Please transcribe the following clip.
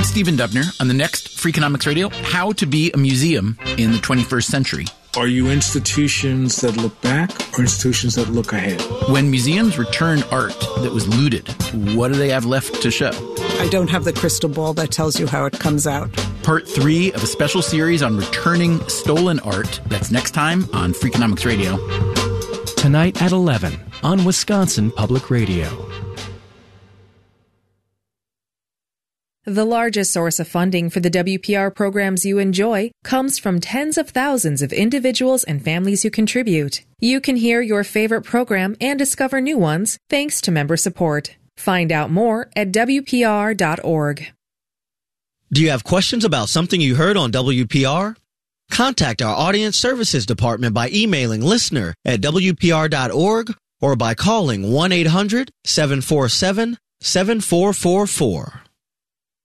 I'm Stephen Dubner. On the next Freakonomics Radio, how to be a museum in the 21st century. Are you institutions that look back or institutions that look ahead? When museums return art that was looted, what do they have left to show? I don't have the crystal ball that tells you how it comes out. Part 3 of a special series on returning stolen art. That's next time on Freakonomics Radio. Tonight at 11 on Wisconsin Public Radio. The largest source of funding for the WPR programs you enjoy comes from tens of thousands of individuals and families who contribute. You can hear your favorite program and discover new ones thanks to member support. Find out more at WPR.org. Do you have questions about something you heard on WPR? Contact our Audience Services Department by emailing listener@WPR.org or by calling 1-800-747-7444.